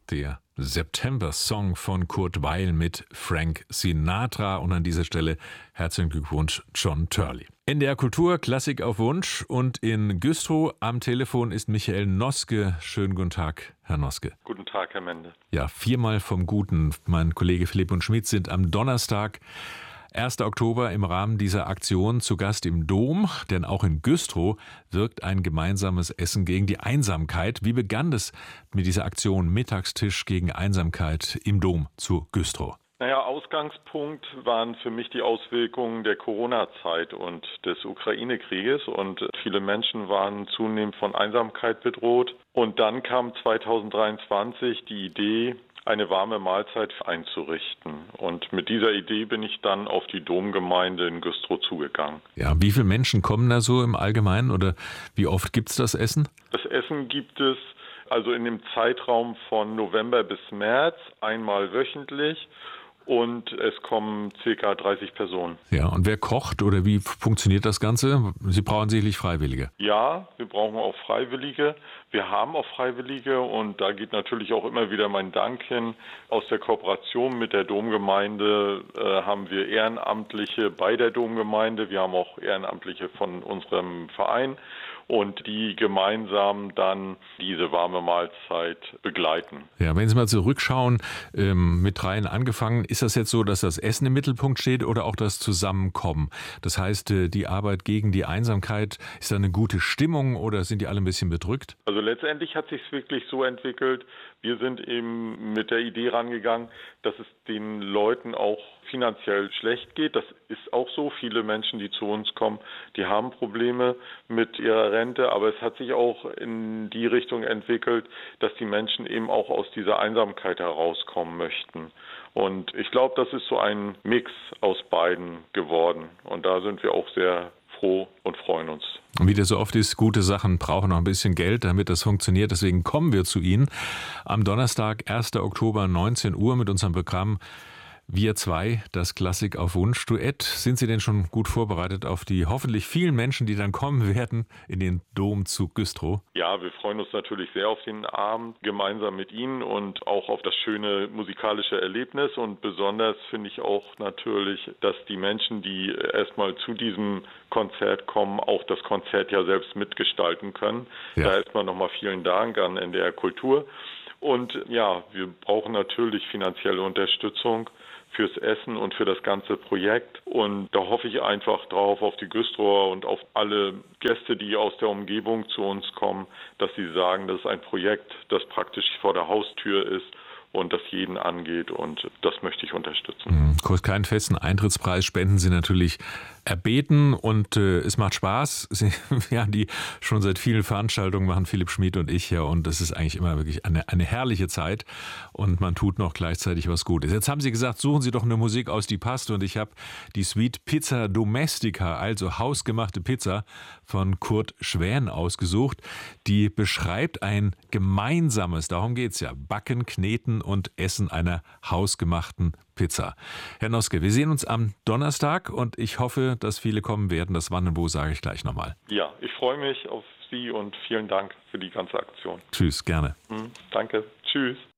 Der September-Song von Kurt Weill mit Frank Sinatra. Und an dieser Stelle herzlichen Glückwunsch, John Turley. NDR Kultur, Klassik auf Wunsch. Und in Güstrow am Telefon ist Michael Noske. Schönen guten Tag, Herr Noske. Guten Tag, Herr Mende. Ja, viermal vom Guten. Mein Kollege Philipp und Schmidt sind am Donnerstag, 1. Oktober, im Rahmen dieser Aktion zu Gast im Dom, denn auch in Güstrow wirkt ein gemeinsames Essen gegen die Einsamkeit. Wie begann es mit dieser Aktion Mittagstisch gegen Einsamkeit im Dom zu Güstrow? Ausgangspunkt waren für mich die Auswirkungen der Corona-Zeit und des Ukraine-Krieges, und viele Menschen waren zunehmend von Einsamkeit bedroht. Und dann kam 2023 die Idee, eine warme Mahlzeit einzurichten. Und mit dieser Idee bin ich dann auf die Domgemeinde in Güstrow zugegangen. Ja, wie viele Menschen kommen da so im Allgemeinen oder wie oft gibt es das Essen? Das Essen gibt es also in dem Zeitraum von November bis März einmal wöchentlich. Und es kommen ca. 30 Personen. Ja, und wer kocht oder wie funktioniert das Ganze? Sie brauchen sicherlich Freiwillige. Ja, wir brauchen auch Freiwillige. Wir haben auch Freiwillige, und da geht natürlich auch immer wieder mein Dank hin. Aus der Kooperation mit der Domgemeinde haben wir Ehrenamtliche bei der Domgemeinde. Wir haben auch Ehrenamtliche von unserem Verein, und die gemeinsam dann diese warme Mahlzeit begleiten. Ja, wenn Sie mal zurückschauen, mit dreien angefangen, ist das jetzt so, dass das Essen im Mittelpunkt steht oder auch das Zusammenkommen? Das heißt, die Arbeit gegen die Einsamkeit, ist da eine gute Stimmung oder sind die alle ein bisschen bedrückt? Also letztendlich hat sich es wirklich so entwickelt, wir sind eben mit der Idee rangegangen, dass es den Leuten auch finanziell schlecht geht. Das ist auch so. Viele Menschen, die zu uns kommen, die haben Probleme mit ihrer Rente, aber es hat sich auch in die Richtung entwickelt, dass die Menschen eben auch aus dieser Einsamkeit herauskommen möchten. Und ich glaube, das ist so ein Mix aus beiden geworden. Und da sind wir auch sehr froh und freuen uns. Und wie das so oft ist, gute Sachen brauchen noch ein bisschen Geld, damit das funktioniert. Deswegen kommen wir zu Ihnen am Donnerstag, 1. Oktober, 19 Uhr mit unserem Programm Wir zwei, das Klassik auf Wunsch Duett. Sind Sie denn schon gut vorbereitet auf die hoffentlich vielen Menschen, die dann kommen werden in den Dom zu Güstrow? Ja, wir freuen uns natürlich sehr auf den Abend gemeinsam mit Ihnen und auch auf das schöne musikalische Erlebnis. Und besonders finde ich auch natürlich, dass die Menschen, die erstmal zu diesem Konzert kommen, auch das Konzert ja selbst mitgestalten können. Ja. Da erstmal nochmal vielen Dank an NDR Kultur. Und ja, wir brauchen natürlich finanzielle Unterstützung fürs Essen und für das ganze Projekt. Und da hoffe ich einfach drauf auf die Güstrower und auf alle Gäste, die aus der Umgebung zu uns kommen, dass sie sagen, das ist ein Projekt, das praktisch vor der Haustür ist und das jeden angeht, und das möchte ich unterstützen. Kostet keinen festen Eintrittspreis, spenden Sie natürlich erbeten, und es macht Spaß. Ja, die schon seit vielen Veranstaltungen machen Philipp Schmid und ich ja, und das ist eigentlich immer wirklich eine herrliche Zeit, und man tut noch gleichzeitig was Gutes. Jetzt haben Sie gesagt, suchen Sie doch eine Musik aus, die passt, und ich habe die Suite Pizza Domestica, also hausgemachte Pizza von Kurt Schwän ausgesucht. Die beschreibt ein gemeinsames, darum geht's ja, Backen, Kneten und Essen einer hausgemachten Pizza. Herr Noske, wir sehen uns am Donnerstag, und ich hoffe, dass viele kommen werden. Das wann und wo sage ich gleich nochmal. Ja, ich freue mich auf Sie und vielen Dank für die ganze Aktion. Tschüss, gerne. Danke. Tschüss.